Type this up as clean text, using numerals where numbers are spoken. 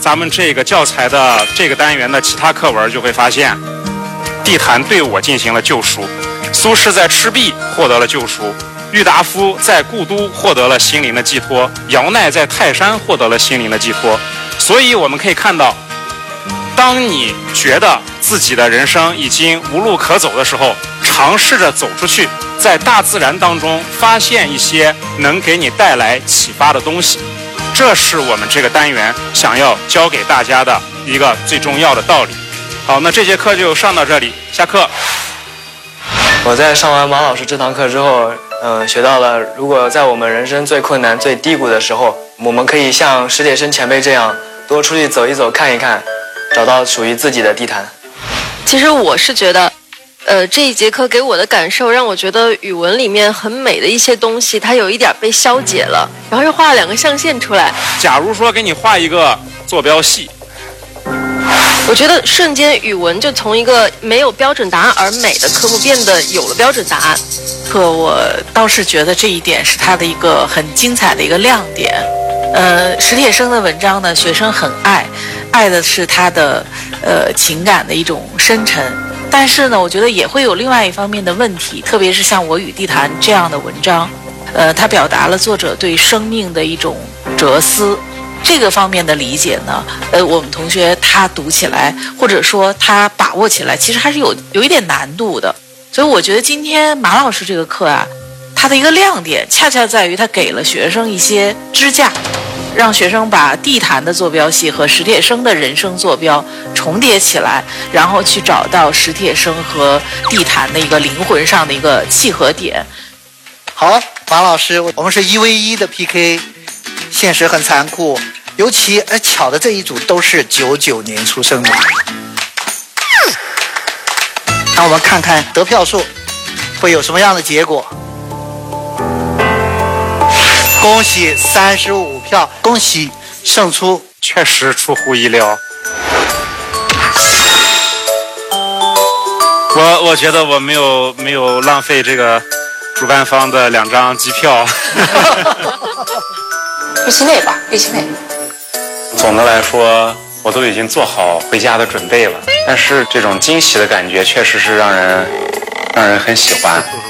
咱们这个教材的这个单元的其他课文，就会发现，地坛对我进行了救赎，苏轼在赤壁获得了救赎，郁达夫在故都获得了心灵的寄托，姚鼐在泰山获得了心灵的寄托。所以我们可以看到，当你觉得自己的人生已经无路可走的时候，尝试着走出去，在大自然当中发现一些能给你带来启发的东西，这是我们这个单元想要教给大家的一个最重要的道理。好，那这节课就上到这里，下课。 我在上完马老师这堂课之后，学到了，如果在我们人生最困难、最低谷的时候，我们可以像史铁生前辈这样，多出去走一走、看一看，找到属于自己的地坛。 其实我是觉得，这一节课给我的感受，让我觉得语文里面很美的一些东西，它有一点被消解了，然后又画了2个象限出来。 假如说给你画一个坐标系， 我觉得瞬间语文就从一个没有标准答案而美的科目变得有了标准答案。 我倒是觉得这一点是它的一个很精彩的一个亮点。史铁生的文章呢，学生很爱的是他的情感的一种深沉。但是呢，我觉得也会有另外一方面的问题，特别是像《我与地坛》这样的文章，它表达了作者对生命的一种哲思。这个方面的理解呢，我们同学他读起来，或者说他把握起来，其实还是有一点难度的。所以我觉得今天马老师这个课啊，它的一个亮点恰恰在于他给了学生一些支架，让学生把地坛的坐标系和史铁生的人生坐标重叠起来，然后去找到史铁生和地坛的一个灵魂上的一个契合点。 好，马老师，我们是1v1的 PK， 现实很残酷，尤其巧的这一组都是99年出生的。那我们看看得票数会有什么样的结果。恭喜35票，恭喜胜出。 确实出乎意料。我觉得我没有浪费这个主办方的2张机票。 预期内吧，预期内。 总的来说，我都已经做好回家的准备了，但是这种惊喜的感觉确实是让人很喜欢。